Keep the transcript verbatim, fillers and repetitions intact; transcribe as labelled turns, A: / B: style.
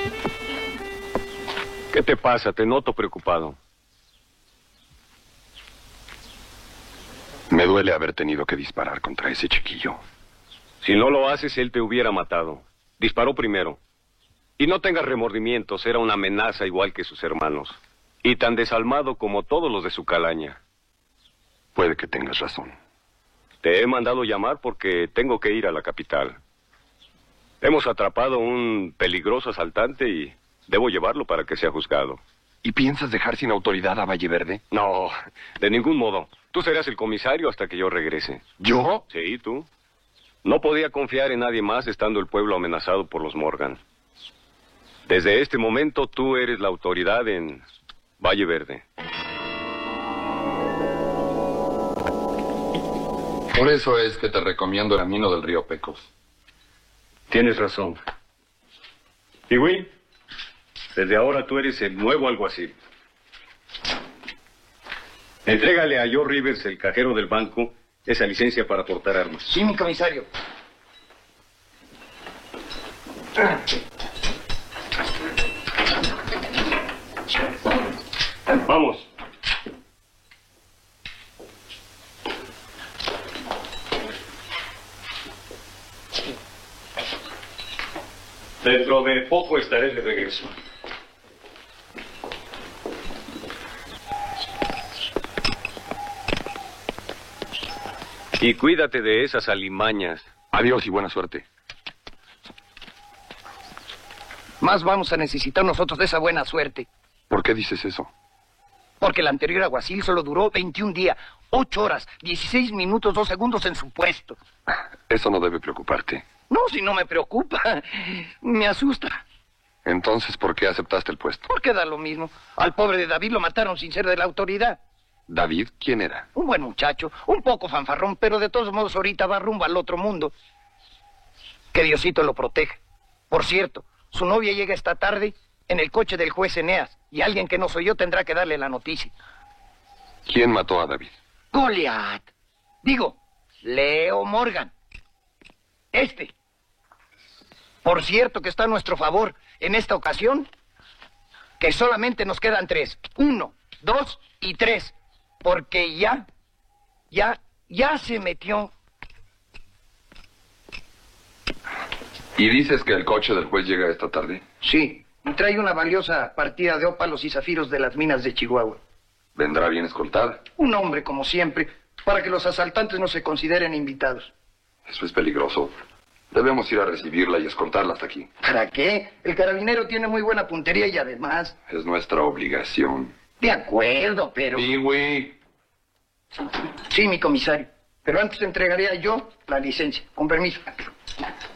A: ¿Qué te pasa? Te noto preocupado.
B: Me duele haber tenido que disparar contra ese chiquillo.
A: Si no lo haces, él te hubiera matado. Disparó primero. Y no tengas remordimientos, era una amenaza igual que sus hermanos. Y tan desalmado como todos los de su calaña.
B: Puede que tengas razón.
A: Te he mandado llamar porque tengo que ir a la capital. Hemos atrapado a un peligroso asaltante y debo llevarlo para que sea juzgado.
B: ¿Y piensas dejar sin autoridad a Valle Verde?
A: No, de ningún modo. Tú serás el comisario hasta que yo regrese.
B: ¿Yo?
A: Sí, tú. No podía confiar en nadie más estando el pueblo amenazado por los Morgan. Desde este momento tú eres la autoridad en Valle Verde.
B: Por eso es que te recomiendo el camino del río Pecos.
A: Tienes razón. Kiwi, desde ahora tú eres el nuevo alguacil. Entrégale a Joe Rivers, el cajero del banco, esa licencia para portar armas.
C: Sí, mi comisario.
A: Vamos. Dentro de poco estaré de regreso. Y cuídate de esas alimañas.
B: Adiós y buena suerte.
C: Más vamos a necesitar nosotros de esa buena suerte.
B: ¿Por qué dices eso?
C: Porque el anterior alguacil solo duró veintiún días, ocho horas, dieciséis minutos, dos segundos en su puesto.
B: Eso no debe preocuparte.
C: No, si no me preocupa, me asusta.
B: Entonces, ¿por qué aceptaste el puesto?
C: Porque da lo mismo. Al pobre de David lo mataron sin ser de la autoridad.
B: ¿David quién era?
C: Un buen muchacho, un poco fanfarrón, pero de todos modos ahorita va rumbo al otro mundo. Que Diosito lo proteja. Por cierto, su novia llega esta tarde en el coche del juez Eneas, y alguien que no soy yo tendrá que darle la noticia.
B: ¿Quién mató a David?
C: Goliat. Digo, Leo Morgan. Este. Por cierto que está a nuestro favor en esta ocasión, que solamente nos quedan tres. Uno, dos y tres. Porque ya, ya, ya se metió.
B: ¿Y dices que el coche del juez llega esta tarde?
C: Sí, y trae una valiosa partida de ópalos y zafiros de las minas de Chihuahua.
B: ¿Vendrá bien escoltada?
C: Un hombre, como siempre, para que los asaltantes no se consideren invitados.
B: Eso es peligroso. Debemos ir a recibirla y escoltarla hasta aquí.
C: ¿Para qué? El carabinero tiene muy buena puntería y además...
B: Es nuestra obligación.
C: De acuerdo, pero...
B: Kiwi.
C: Sí, mi comisario. Pero antes entregaría yo la licencia. Con permiso.